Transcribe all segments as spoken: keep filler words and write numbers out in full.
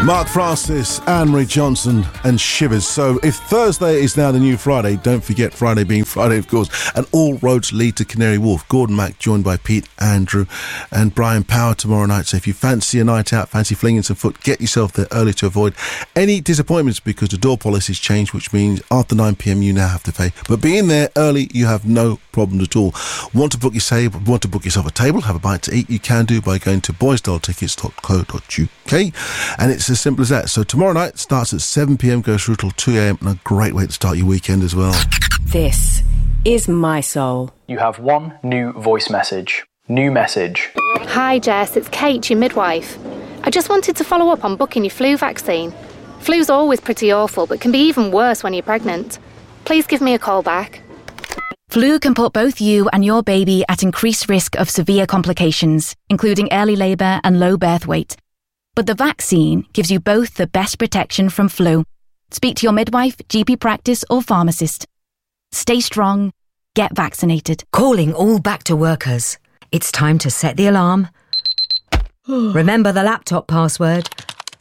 Mark Francis, Anne-Marie Johnson and Shivers. So if Thursday is now the new Friday, don't forget Friday being Friday, of course, and all roads lead to Canary Wharf. Gordon Mack joined by Pete, Andrew and Brian Power tomorrow night. So if you fancy a night out, fancy flinging some foot, get yourself there early to avoid any disappointments, because the door policy's changed, which means after nine p.m. you now have to pay. But being there early, you have no problem at all. Want to book your table, want to book yourself a table, have a bite to eat, you can do by going to boysdale tickets dot co dot uk, and it's as simple as that. So tomorrow night starts at seven p.m, goes through till two a.m, and a great way to start your weekend as well. This is My Soul. You have one new voice message. New message. Hi Jess, it's Kate, your midwife. I just wanted to follow up on booking your flu vaccine. Flu's always pretty awful, but can be even worse when you're pregnant. Please give me a call back. Flu can put both you and your baby at increased risk of severe complications, including early labour and low birth weight. But the vaccine gives you both the best protection from flu. Speak to your midwife, G P practice or pharmacist. Stay strong. Get vaccinated. Calling all back to workers. It's time to set the alarm. Remember the laptop password.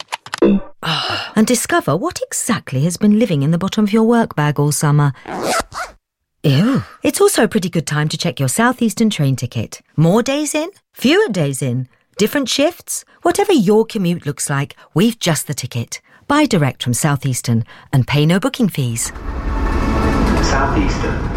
And discover what exactly has been living in the bottom of your work bag all summer. Ew. It's also a pretty good time to check your Southeastern train ticket. More days in? Fewer days in? Different shifts? Whatever your commute looks like, we've just the ticket. Buy direct from Southeastern and pay no booking fees. Southeastern.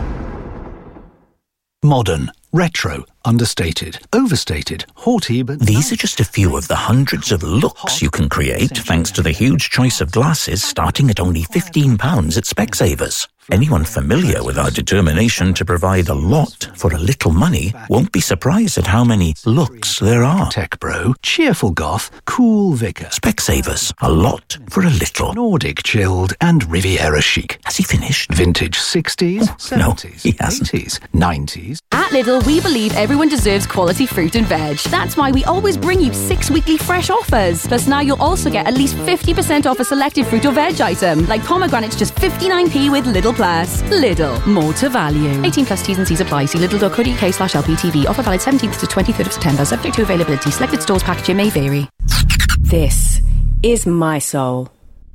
Modern, retro, understated, overstated, haughty, but... These are just a few of the hundreds of looks you can create thanks to the huge choice of glasses starting at only fifteen pounds at Specsavers. Anyone familiar with our determination to provide a lot for a little money won't be surprised at how many looks there are. Tech bro, cheerful goth, cool vicar. Specsavers, a lot for a little. Nordic chilled and Riviera chic. Has he finished? Vintage sixties, oh, seventies, no, he hasn't. eighties, nineties. At Lidl, we believe everyone deserves quality fruit and veg. That's why we always bring you six weekly fresh offers. Plus now you'll also get at least fifty percent off a selected fruit or veg item, like pomegranates just fifty-nine p with Lidl Plus. Lidl, more to value. eighteen plus T's and C's apply. See lidl dot co dot uk slash L P T V. Offer valid seventeenth to twenty-third of September. Subject to availability. Selected stores packaging may vary. This is My Soul.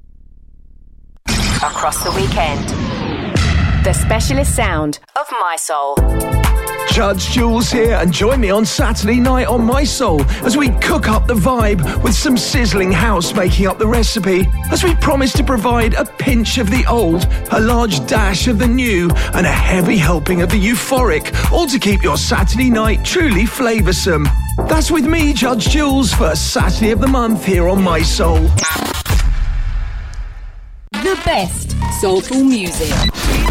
Across the weekend. The specialist sound of My Soul. Judge Jules here, and join me on Saturday night on My Soul as we cook up the vibe with some sizzling house making up the recipe, as we promise to provide a pinch of the old, a large dash of the new, and a heavy helping of the euphoric, all to keep your Saturday night truly flavoursome. That's with me, Judge Jules, first Saturday of the month here on My Soul. The best soulful music.